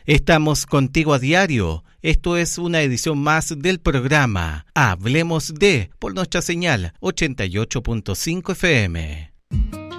Estamos contigo a diario. Esto es una edición más del programa Hablemos de por nuestra señal 88.5 FM.